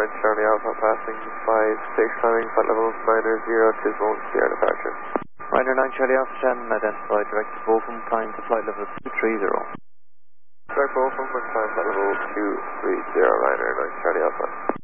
Charlie Alpha, passing 5-6, climbing flight level 90, Tismo, Sierra departure. Ryder 9 Charlie Alpha 10, identified direct to Bochum, climb to flight level 230. Direct Bochum and climb flight level 230, Ryder 9 Charlie Alpha.